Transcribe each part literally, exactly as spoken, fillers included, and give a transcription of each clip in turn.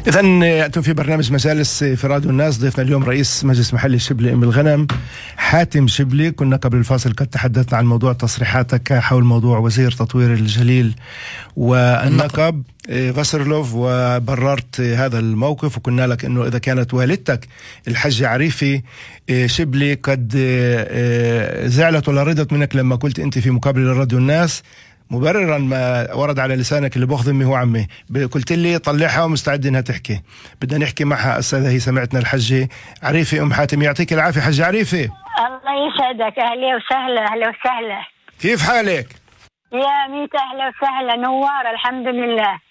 إذن أنتم في برنامج مجالس في راديو الناس. ضيفنا اليوم رئيس مجلس محلي شبلي أم الغنم حاتم شبلي. كنا قبل الفاصل قد تحدثنا عن موضوع تصريحاتك حول موضوع وزير تطوير الجليل والنقب فاسرلوف، وبررت هذا الموقف، وقلنا لك أنه إذا كانت والدتك الحجة عريفة شبلي قد زعلت ولا رضت منك لما قلت أنت في مقابل الراديو الناس مبررا ما ورد على لسانك اللي باخذ امي هو عمي، قلت لي طلعها ومستعد انها تحكي. بدنا نحكي معها استاذه، هي سمعتنا الحجه عريفه ام حاتم. يعطيك العافيه حجه عريفه. الله يسعدك. اهلا وسهلا. اهلا وسهلا. كيف حالك؟ يا ميت اهلا وسهلا. نوار الحمد لله.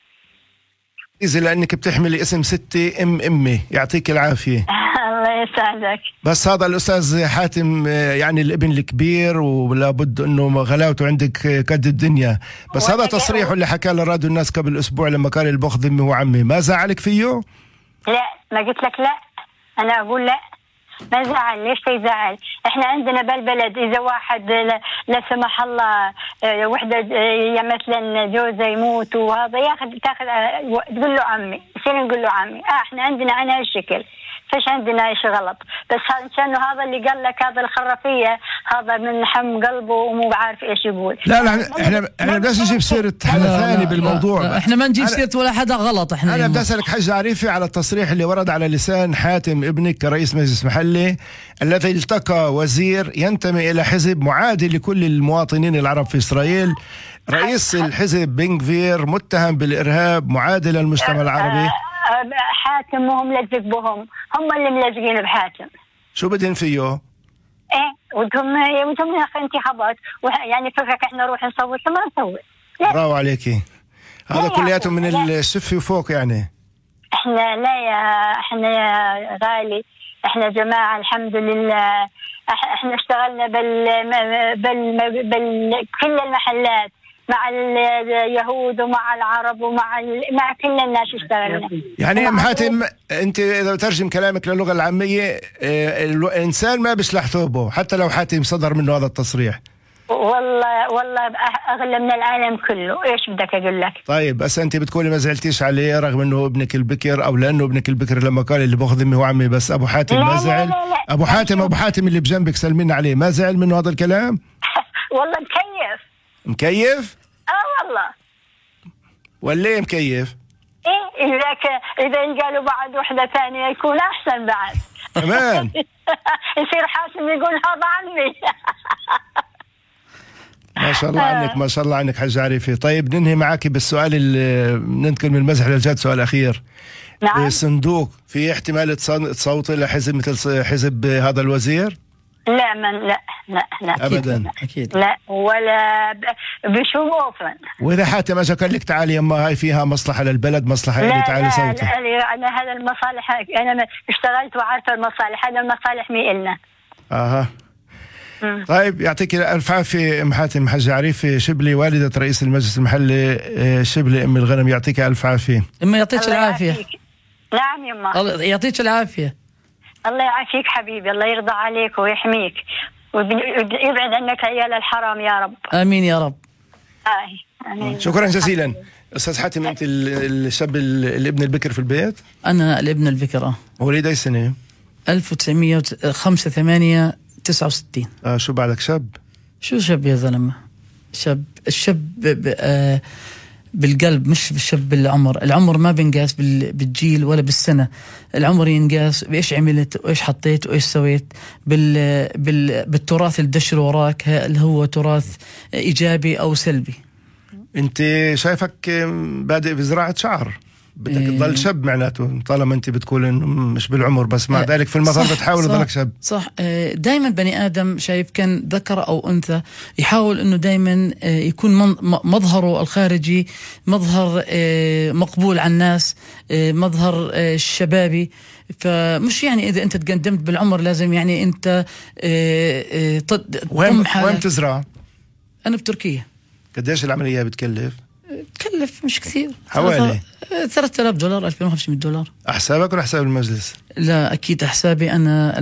إذا لانك بتحملي اسم ستي ام امي. يعطيك العافيه. الله يسعدك. بس هذا الأستاذ حاتم يعني الابن الكبير، ولا بد أنه غلاوته عندك قد الدنيا. بس هذا تصريحه اللي حكاه لراديو الناس قبل أسبوع لما قال اللي باخذ أمي هو عمي، ما زعلك فيه؟ لا، ما قلت لك لا. أنا أقول لا، ما زعل. ليش تزعل؟ احنا عندنا بالبلد اذا واحد لا سمح الله وحده مثلا جوزه يموت وهذا ياخذ تاخذ تقول له عمي، يصير نقول له عمي. اه احنا عندنا عنا هالشكل، فش عندنا ايش غلط. بس عشان هذا اللي قال لك هذا الخرافيه هذا من حم قلبه ومو عارف ايش يقول. لا لا احنا احنا بدناش نجيب سيره حدا ثاني بالموضوع. لا لا احنا ما نجيب سيره ولا حدا غلط. احنا انا بدي اسالك حاجه عريفه على التصريح اللي ورد على لسان حاتم ابنك كرئيس مجلس محلي، الذي التقى وزير ينتمي الى حزب معادي لكل المواطنين العرب في اسرائيل. رئيس الحزب بن غفير متهم بالارهاب، معادي للمجتمع العربي. حاتم مو ملزق بهم، هم اللي ملزقين بحاتم. شو بدهن فيه؟ ايه ودهم ودهم انتخابات، يعني فكرك احنا نروح نصوت ما نصوت. برافو عليكي. هذا كلياته من الشفي وفوق يعني. احنا لا يا احنا يا غالي، احنا جماعه الحمد لله. احنا اشتغلنا بال بال بال كل المحلات مع اليهود ومع العرب ومع ال... مع كل الناس اشتغلنا. يعني ام حاتم انت اذا بترجم كلامك للغه العاميه، الانسان ما بيشلح ثوبه حتى لو حاتم صدر منه هذا التصريح. والله والله اغلى من العالم كله. ايش بدك اقول لك؟ طيب بس انت بتقولي ما زعلتيش عليه رغم انه ابنك البكر، او لانه ابنك البكر لما قال اللي باخذ امي هو عمي، بس ابو حاتم لا ما لا زعل؟ لا لا لا. ابو حاتم ابو حاتم اللي بجنبك سلمين عليه، ما زعل منه هذا الكلام؟ والله مكيف. مكيف؟ اه والله. ولا مكيف؟ ايه اذا ك... اذا قالوا بعد وحده ثانيه يكون احسن بعد. تمام. يصير حاسم يقول هذا عمي. ما شاء الله عنك ما شاء الله عنك حاجة عريفة. طيب ننهي معك بالسؤال اللي ننتقل من المزح للجد. سؤال أخير. نعم. الصندوق في احتمال تصوتي لحزب مثل حزب هذا الوزير؟ لا من لا لا لا أبدا. أكيد لا ولا بشوفا. وإذا حاتم أجا قال لك تعالي يما هاي فيها مصلحة للبلد، مصلحة إلي، تعالي صوتي. لا لا أنا هذا المصالح أنا اشتغلت وعارفة المصالح، هذا المصالح مي إلنا. أها. مم. طيب يعطيك الألف عافية أم حاتم حجة عريفة شبلي، والدة رئيس المجلس المحلي شبلي أم الغنم. يعطيك ألف عافية. إما يعطيك العافية. نعم يما. الله يعطيك العافية. الله يعافيك حبيبي، الله يرضى عليك ويحميك ويبعد عنك عيال الحرام يا رب. آمين يا رب. آه. آمين. شكرا جزيلا. أستاذ حاتم أنت الشاب الابن البكر في البيت؟ أنا الابن البكر. وليد أي سنة؟ ألف وتسعمية وخمسة وثمانين تسعة وستين. آه شو بعدك شاب؟ شو شاب يا زلمة؟ شاب الشاب آه بالقلب مش بالشاب بالعمر. العمر ما بينقاس بالجيل ولا بالسنة، العمر ينقاس بإيش عملت وإيش حطيت وإيش سويت، بال بال بالتراث اللي دشر وراك، اللي هو تراث إيجابي أو سلبي. أنت شايفك بادئ بزراعة شعر، بدك تضل شاب معناته طالما انت بتقول انه مش بالعمر، بس مع ذلك في المظهر بتحاول تضلك شاب. صح. دائما بني ادم شايف كان ذكر او انثى يحاول انه دائما يكون مظهره الخارجي مظهر مقبول على الناس، مظهر شبابي. فمش يعني اذا انت تقدمت بالعمر لازم يعني انت وين وين تزرع؟ انا بتركيا. قديش العمليه بتكلف؟ تكلف مش كثير، حوالي ثلاثة آلاف دولار ألفين وخمسمية دولار. حسابك ولا حساب المجلس؟ لا أكيد حسابي أنا.